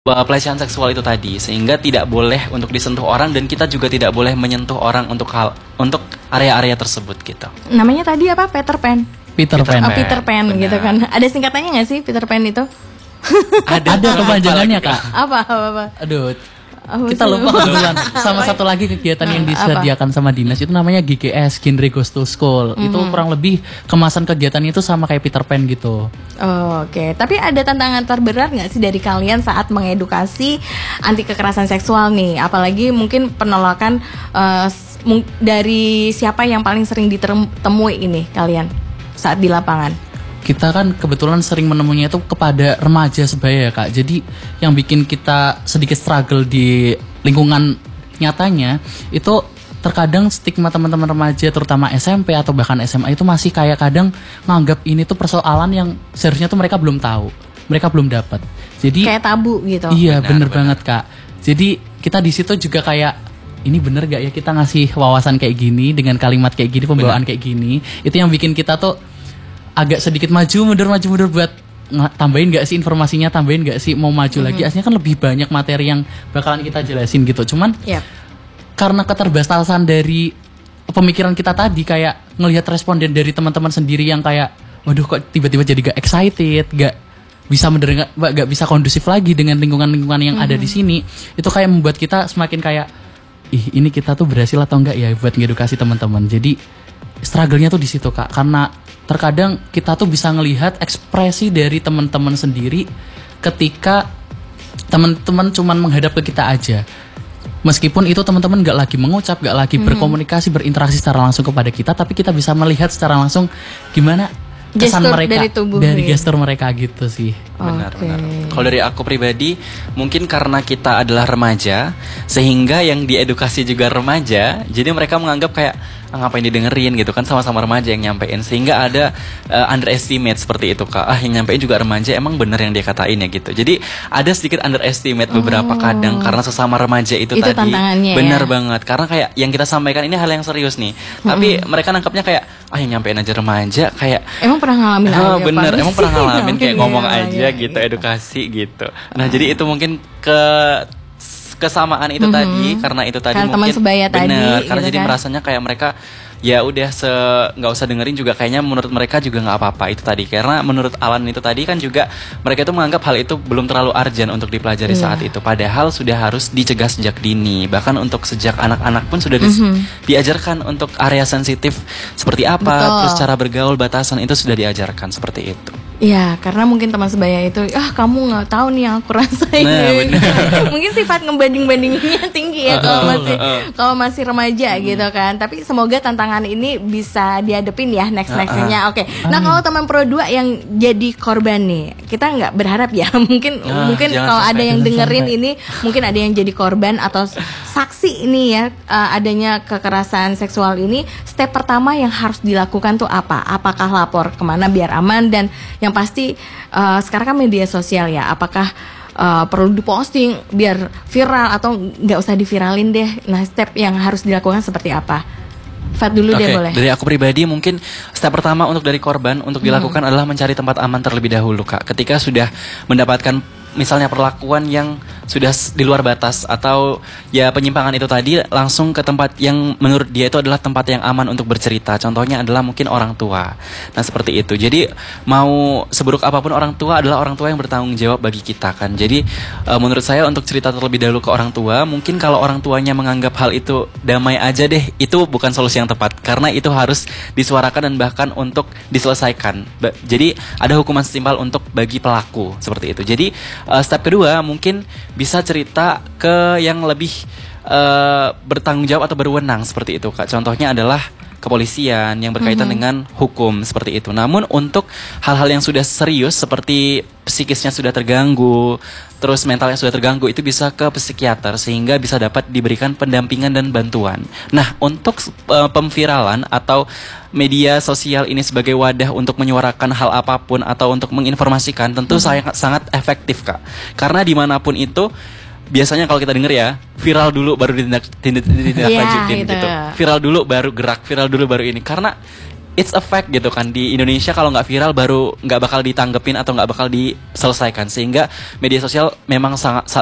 pelecehan seksual itu tadi, sehingga tidak boleh untuk disentuh orang dan kita juga tidak boleh menyentuh orang untuk area-area tersebut gitu. Namanya tadi apa? Peter Pan. Peter Pan. Peter Pan Benar. gitu kan. Ada singkatannya nggak sih Peter Pan itu? Ada kepanjangannya, Kak. Apa? Aduh, Oh, kita lupa kebetulan. Sama satu lagi kegiatan yang disediakan sama dinas itu namanya GGS, Genre Goes to School. Itu kurang lebih kemasan kegiatannya itu sama kayak Peter Pan gitu. Oh, oke. Tapi ada tantangan terberat nggak sih dari kalian saat mengedukasi anti kekerasan seksual nih? Apalagi mungkin penolakan dari siapa yang paling sering ditemui ini kalian saat di lapangan? Kita kan kebetulan sering menemunya itu kepada remaja sebaya ya, Kak. Jadi yang bikin kita sedikit struggle di lingkungan nyatanya itu terkadang stigma teman-teman remaja terutama SMP atau bahkan SMA itu masih kayak kadang nganggap ini tuh persoalan yang seharusnya tuh mereka belum tahu, mereka belum dapat. Jadi Kayak tabu gitu. Iya, bener banget, Kak. Jadi kita di situ juga kayak ini bener gak ya kita ngasih wawasan kayak gini dengan kalimat kayak gini, pembawaan kayak gini. Itu yang bikin kita tuh agak sedikit maju mundur buat tambahin gak sih informasinya, tambahin gak sih mau maju lagi. Aslinya kan lebih banyak materi yang bakalan kita jelasin gitu. Cuman karena keterbatasan dari pemikiran kita tadi, kayak ngelihat responden dari teman-teman sendiri yang kayak waduh kok tiba-tiba jadi gak excited, gak bisa mendengar, gak bisa kondusif lagi dengan lingkungan-lingkungan yang ada di sini. Itu kayak membuat kita semakin kayak ini kita tuh berhasil atau enggak ya buat ngedukasi teman-teman. Jadi struggle-nya tuh di situ, Kak, karena terkadang kita tuh bisa ngelihat ekspresi dari teman-teman sendiri ketika teman-teman cuman menghadap ke kita aja. Meskipun itu teman-teman gak lagi mengucap, gak lagi berkomunikasi, berinteraksi secara langsung kepada kita, tapi kita bisa melihat secara langsung gimana kesan gestur mereka dari tubuh dari gitu. gestur mereka gitu sih. Benar. Kalau dari aku pribadi, mungkin karena kita adalah remaja, sehingga yang diedukasi juga remaja, jadi mereka menganggap kayak ngapain didengerin gitu kan, sama-sama remaja yang nyampein, sehingga ada underestimate seperti itu, Kak. Yang nyampein juga remaja, emang bener yang dia katain ya gitu. Jadi ada sedikit underestimate beberapa kadang karena sesama remaja itu tadi. Tantangannya, bener ya? banget. Karena kayak yang kita sampaikan ini hal yang serius nih. Tapi mereka nangkapnya kayak yang nyampein aja remaja, kayak Emang pernah ngalamin aja? bener, emang pernah ngalamin kayak ngomong aja ya, gitu, edukasi gitu. Nah, jadi itu mungkin kesamaan itu tadi, karena itu tadi Karena mungkin teman sebaya tadi, bener, karena gitu jadi kan. merasanya kayak mereka ya udah nggak usah dengerin juga, kayaknya menurut mereka juga nggak apa-apa itu tadi, karena menurut Alan itu tadi kan juga mereka itu menganggap hal itu belum terlalu urgent untuk dipelajari saat itu, padahal sudah harus dicegah sejak dini, bahkan untuk sejak anak-anak pun sudah diajarkan untuk area sensitif seperti apa. Betul. Terus cara bergaul, batasan itu sudah diajarkan seperti itu. Iya, karena mungkin teman sebaya itu, kamu nggak tahu nih yang aku rasain. Nah, bener. Mungkin sifat ngebanding-bandinginnya tinggi ya kalau masih remaja gitu kan. Tapi semoga tantangan ini bisa dihadepin ya next-nextnya. Oke. Nah, kalau teman Pro 2 yang jadi korban nih, kita nggak berharap ya. Mungkin kalau ada yang dengerin ini, mungkin ada yang jadi korban atau saksi ini ya, adanya kekerasan seksual ini. Step pertama yang harus dilakukan tuh apa? Apakah lapor kemana biar aman, dan yang pasti sekarang kan media sosial ya, apakah perlu diposting biar viral atau nggak usah diviralin deh? Nah, step yang harus dilakukan seperti apa? Fat dulu deh boleh. Dari aku pribadi mungkin step pertama untuk dari korban untuk dilakukan adalah mencari tempat aman terlebih dahulu, Kak. Ketika sudah mendapatkan misalnya perlakuan yang sudah di luar batas atau ya penyimpangan itu tadi, langsung ke tempat yang menurut dia itu adalah tempat yang aman untuk bercerita. Contohnya adalah mungkin orang tua. Nah, seperti itu. Jadi mau seburuk apapun orang tua adalah orang tua yang bertanggung jawab bagi kita kan. Jadi menurut saya untuk cerita terlebih dahulu ke orang tua. Mungkin kalau orang tuanya menganggap hal itu damai aja deh, itu bukan solusi yang tepat, karena itu harus disuarakan dan bahkan untuk diselesaikan. Jadi ada hukuman setimpal untuk bagi pelaku seperti itu. Jadi step kedua mungkin bisa cerita ke yang lebih bertanggung jawab atau berwenang seperti itu, Kak. Contohnya adalah kepolisian yang berkaitan dengan hukum seperti itu. Namun untuk hal-hal yang sudah serius seperti psikisnya sudah terganggu, terus mentalnya sudah terganggu, itu bisa ke psikiater sehingga bisa dapat diberikan pendampingan dan bantuan. Nah, untuk pemviralan atau media sosial ini sebagai wadah untuk menyuarakan hal apapun atau untuk menginformasikan tentu sangat efektif, Kak. Karena dimanapun itu biasanya kalau kita denger ya, viral dulu baru ditindaklanjutin gitu. Viral dulu baru gerak, viral dulu baru ini. Karena it's a fact gitu kan, di Indonesia kalau nggak viral baru nggak bakal ditanggepin atau nggak bakal diselesaikan, sehingga media sosial memang sangat